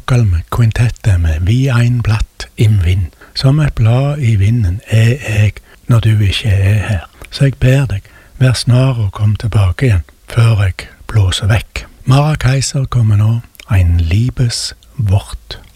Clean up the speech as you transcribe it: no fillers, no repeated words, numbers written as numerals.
Stockholm Quintette med Vi ein blatt im vind. Som et blad i vinden jeg når du ikke her. Så jeg ber deg, vær snar og kom tilbake igjen, før jeg blåser vekk. Mara Kaiser kommer nå, ein Liebeswort.